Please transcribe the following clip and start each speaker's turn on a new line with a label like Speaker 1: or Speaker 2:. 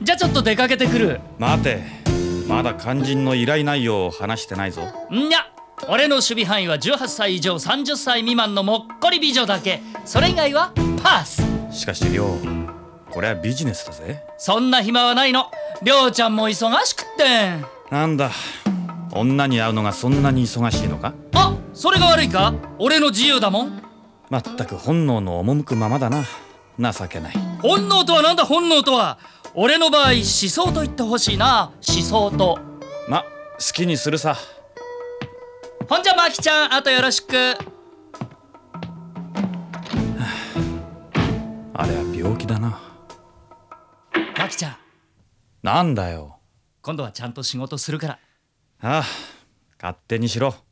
Speaker 1: じゃあちょっと出かけてくる。
Speaker 2: 待て、まだ肝心の依頼内容を話してないぞ。
Speaker 1: んにゃ、俺の守備範囲は18歳以上30歳未満のもっこり美女だけ。それ以外はパス。
Speaker 2: しかし亮、これはビジネスだぜ。
Speaker 1: そんな暇はないの。りょうちゃんも忙しくってん。
Speaker 2: なんだ、女に会うのがそんなに忙しいのか。
Speaker 1: あ、それが悪いか？俺の自由だもん。
Speaker 2: まったく本能の赴くままだな。情けない。
Speaker 1: 本能とはなんだ本能とは。俺の場合思想と言ってほしいな。思想と。
Speaker 2: ま、好きにするさ。
Speaker 1: ほんじゃマキちゃん、あとよろしく。
Speaker 2: あれは病気だな。
Speaker 1: マキちゃん、
Speaker 2: なんだよ。
Speaker 1: 今度はちゃんと仕事するから。
Speaker 2: ああ、勝手にしろ。